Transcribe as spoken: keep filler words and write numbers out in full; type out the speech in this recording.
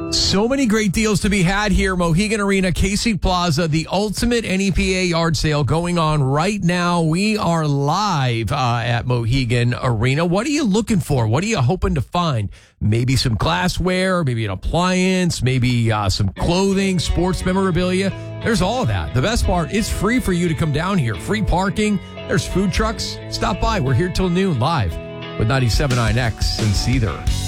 So many great deals to be had here. Mohegan Arena, Casey Plaza, the ultimate N E P A yard sale going on right now. We are live uh, at Mohegan Arena. What are you looking for? What are you hoping to find? Maybe some glassware, maybe an appliance, maybe uh, some clothing, sports memorabilia. There's all of that. The best part, it's free for you to come down here. Free parking. There's food trucks. Stop by. We're here till noon live with ninety-seven point nine X and Cedar.